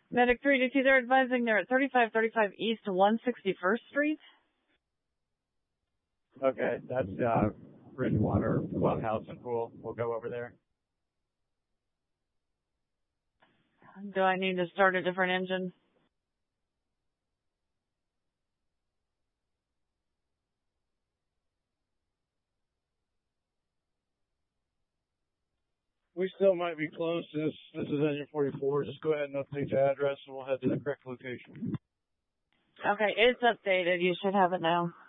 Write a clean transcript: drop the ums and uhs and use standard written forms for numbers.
Medic 322, they're advising they're at 3535 East 161st Street. Okay, that's Bridgewater Clubhouse and Pool. We'll go over there. Do I need to start a different engine? We still might be close. This is engine 44. Just go ahead and update the address and we'll head to the correct location. Okay, it's updated. You should have it now.